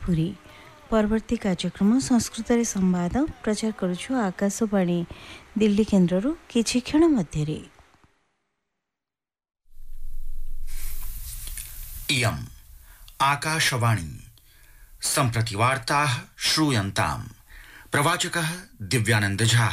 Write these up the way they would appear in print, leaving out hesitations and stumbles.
ପୁରୀ ପରବର୍ତ୍ତୀ କାର୍ଯ୍ୟକ୍ରମ ସଂସ୍କୃତରେ ସମ୍ବାଦ ପ୍ରଚାର କରୁଛୁ ଆକାଶବାଣୀ ଦିଲ୍ଲୀ କେନ୍ଦ୍ରରୁ କିଛି କ୍ଷଣ ମଧ୍ୟରେ। इयम् आकाशवाणी सम्प्रति वार्ताः श्रूयन्ताम्। प्रवाचकः दिव्यानंद झा।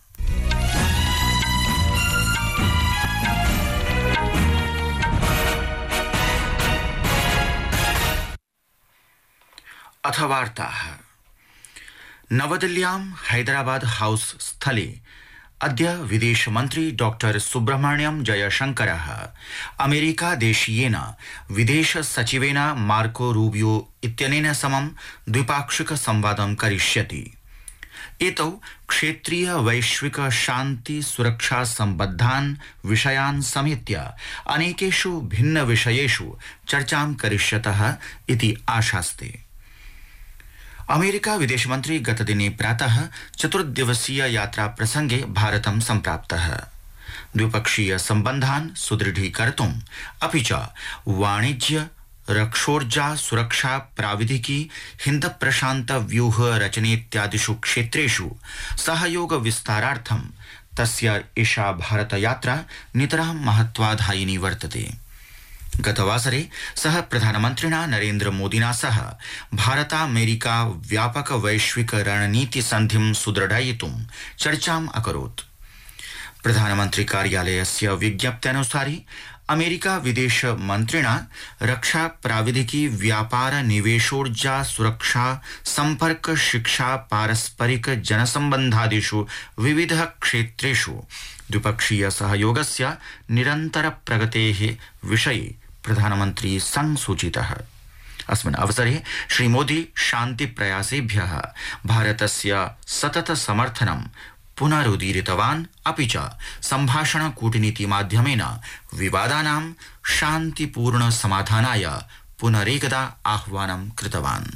अथ वार्ताः। नवदिल्ल्यां हैदराबाद हाउस स्थले अद्य विदेशमन्त्री डॉक्टर सुब्रह्मण्यम जयशंकरः अमेरिका देशीयेन विदेश सचिवेन मार्को रूबियो इत्यनेन समं द्विपाक्षिक संवादं करिष्यति। एतौ क्षेत्रीय वैश्विक शान्ति सुरक्षा सम्बद्धान् विषयान् समेत्य अनेकेषु भिन्न विषयेषु चर्चां करिष्यतः इति आशास्ते। अमेरिका विदेशमन्त्री गतदिने प्रातः चतुर्दिवसीय यात्रा प्रसंगे भारतं सम्प्राप्तः। द्विपक्षीय सम्बन्धान् सुदृढीकर्तुम् अपि च वाणिज्य रक्षोर्जा सुरक्षा प्राविधिकी हिन्द प्रशान्त व्यूह रचनेत्यादिषु क्षेत्रेषु सहयोग विस्तारार्थं तस्य एषा भारत यात्रा नितरां महत्वाधायिनी वर्तते। गतवासरे सः प्रधानमन्त्रिणा नरेन्द्र मोदिना सह भारतामेरिका व्यापक वैश्विक रणनीति सन्धिं सुदृढयितुं चर्चाम् अकरोत्। प्रधानमन्त्री कार्यालयस्य विज्ञप्त्यनुसारि अमेरिका विदेश मन्त्रिणा रक्षा प्राविधिकी व्यापार निवेशोर्जा सुरक्षा संपर्क शिक्षा पारस्परिक जनसम्बन्धादिषु विविध क्षेत्रेषु द्विपक्षीय सहयोगस्य निरन्तर प्रगतेः विषये प्रधानमन्त्री संसूचितः। अस्मिन् अवसरे श्री मोदी शान्ति प्रयासेभ्यः भारतस्य सतत समर्थनं पुनरुदीरितवान् अपि च सम्भाषण कूटनीति माध्यमेन विवादानां शान्तिपूर्ण समाधानाय पुनरेकदा आह्वानं कृतवान्।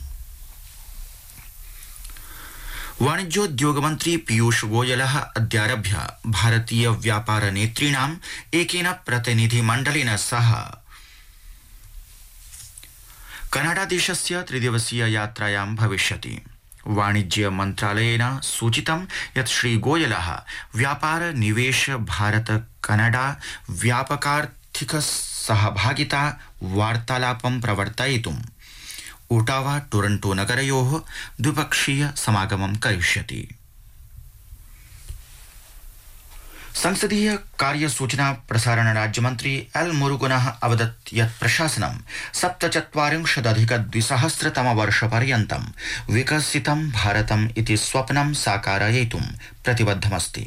वाणिज्योद्योग मन्त्री पीयूष गोयलः अद्यारभ्य भारतीय व्यापार नेतॄणाम् एकेन प्रतिनिधिमण्डलेन सह कनाडा देशस्य त्रिदिवसीय यात्रायां भविष्यति। वाणिज्य मन्त्रालयेन सूचितं यत् श्री गोयलः व्यापार निवेश भारत कनाडा व्यापकार्थिक सहभागिता वार्तालापं प्रवर्तयितुम् ओटावा टोरंटो नगरयोः द्विपक्षीय समागमं करिष्यति। संसदीय कार्य सूचना प्रसारण राज्यमन्त्री एल मुरुगनः अवदत् यत् प्रशासनं 47,200 विकसितं भारतम् इति स्वप्नं साकारयितुं प्रतिबद्धमस्ति।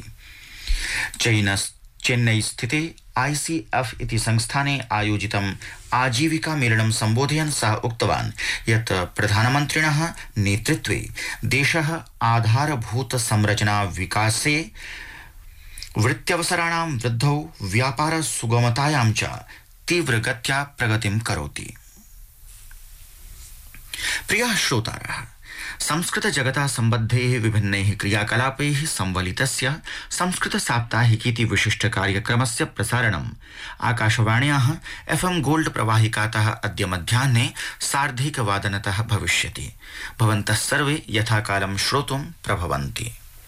चेन्नई स्थिते ICF इति संस्थाने आयोजितम् आजीविका मेलनं सम्बोधयन् सः उक्तवान् यत् प्रधानमन्त्रिणः नेतृत्वे देशः आधारभूत संरचना विकासे वृत्त्यवसराणां वृद्धौ व्यापार सुगमतायां च तीव्रगत्या प्रगतिं करोति। प्रियाः श्रोतारः, संस्कृत जगता सम्बद्धैः विभिन्नैः क्रियाकलापैः संवलितस्य संस्कृत साप्ताहिकीति विशिष्ट कार्यक्रमस्य प्रसारणम् आकाशवाण्याः FM गोल्ड प्रवाहिकातः अद्य मध्याह्ने 1:30 भविष्यति। भवन्तः सर्वे यथाकालं श्रोतुं प्रभवन्ति।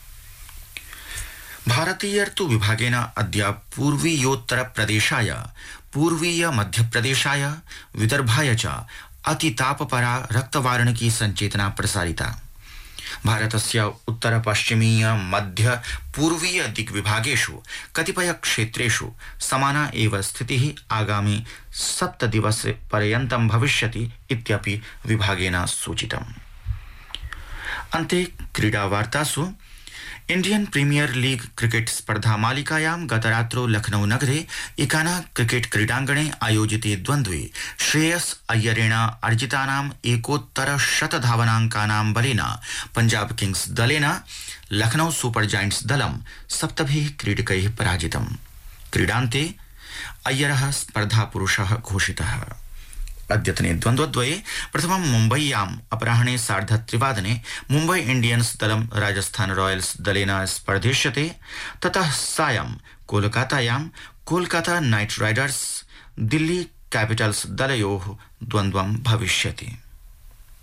भारतीयर्तु विभागेन अद्य पूर्वीयोत्तरप्रदेशाय पूर्वीय मध्यप्रदेशाय विदर्भाय च अतितापपरा रक्तवार्णिकी संचेतना प्रसारिता। भारतस्य उत्तर पश्चिमीय मध्य पूर्वीय दिग्विभागेषु कतिपय क्षेत्रेषु समाना एव स्थितिः आगामि 7 दिवसपर्यन्तं भविष्यति इत्यपि विभागेन सूचितम्। अन्ते क्रीडावार्तासु इंडियन प्रीमियर लीग क्रिकेट स्पर्धा मालिकायां गतरात्रौ लखनऊ नगरे इकाना क्रिकेट क्रीडाङ्गणे आयोजिते द्वन्द्वे श्रेयस अय्यरेण अर्जितानां 1,100 धावनाङ्कानां बलेन पंजाब किंग्स दलेन लखनऊ सुपर जायंट्स दलं 7 क्रीडकैः पराजितम्। क्रीडान्ते अय्यरः स्पर्धापुरुषः घोषितः। अद्यतने द्वन्द्वद्वये प्रथमं मुम्बय्याम् अपराह्ने 3:30 मुम्बै इंडियन्स दलं राजस्थान रॉयल्स दलेन स्पर्धिष्यते। ततः सायं कोलकातायां Kolkata night Riders Delhi Capitals दलयोः द्वन्द्वं भविष्यति।